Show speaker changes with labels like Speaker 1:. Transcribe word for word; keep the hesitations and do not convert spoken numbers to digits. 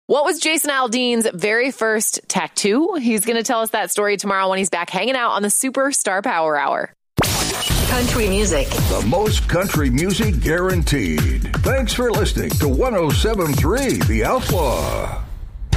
Speaker 1: What was Jason Aldean's very first tattoo? He's going to tell us that story tomorrow when he's back hanging out on the Superstar Power Hour.
Speaker 2: Country music.
Speaker 3: The most country music guaranteed. Thanks for listening to one oh seven point three The Outlaw.